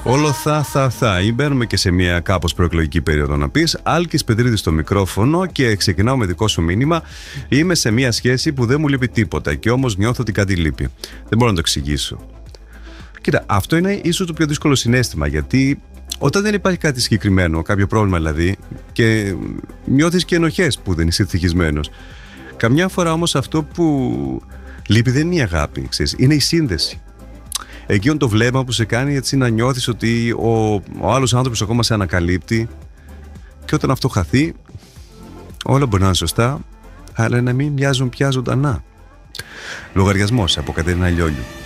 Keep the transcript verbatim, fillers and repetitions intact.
Όλο θα, θα, θα. Ή μπαίνουμε και σε μια κάπως προεκλογική περίοδο να πεις. Άλκης Πετρίδης στο μικρόφωνο και ξεκινάω με δικό σου μήνυμα. Είμαι σε μια σχέση που δεν μου λείπει τίποτα και όμως νιώθω ότι κάτι λείπει. Δεν μπορώ να το εξηγήσω. Κοίτα, αυτό είναι ίσως το πιο δύσκολο συναίσθημα, γιατί όταν δεν υπάρχει κάτι συγκεκριμένο, κάποιο πρόβλημα δηλαδή, και νιώθεις και ενοχές που δεν είσαι ευτυχισμένος. Καμιά φορά όμως αυτό που λείπει δεν είναι η αγάπη, ξέρεις, είναι η σύνδεση. Εκείνο το βλέμμα που σε κάνει έτσι να νιώθεις ότι ο, ο άλλος άνθρωπος ακόμα σε ανακαλύπτει, και όταν αυτό χαθεί, όλα μπορεί να είναι σωστά, αλλά να μην μοιάζουν πια ζωντανά. Λογαριασμός από Κατερίνα Λιόλιου.